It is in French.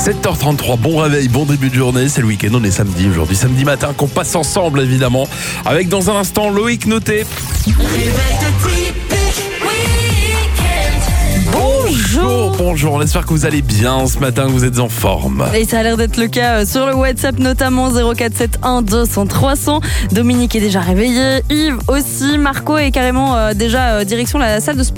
7h33, bon réveil, bon début de journée, c'est le week-end, on est samedi aujourd'hui, samedi matin qu'on passe ensemble évidemment, avec dans un instant Loïc Noté. Bonjour, on espère que vous allez bien ce matin, que vous êtes en forme. Et ça a l'air d'être le cas sur le WhatsApp, notamment 0471 200 300. Dominique est déjà réveillé, Yves aussi, Marco est carrément déjà direction la salle de sport.